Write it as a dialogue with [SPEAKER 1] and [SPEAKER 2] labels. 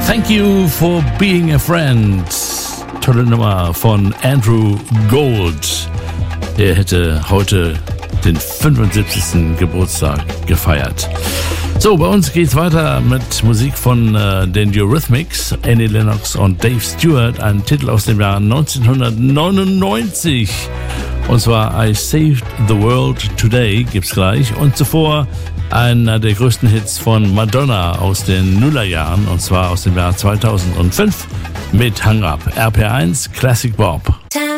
[SPEAKER 1] Thank You for Being a Friend. Tolle Nummer von Andrew Gold. Er hätte heute den 75. Geburtstag gefeiert. So, bei uns geht's weiter mit Musik von den Eurythmics, Annie Lennox und Dave Stewart, ein Titel aus dem Jahr 1999. Und zwar I Saved the World Today gibt's gleich. Und zuvor einer der größten Hits von Madonna aus den Nullerjahren, und zwar aus dem Jahr 2005 mit Hang Up. RPR1 Classic Bob.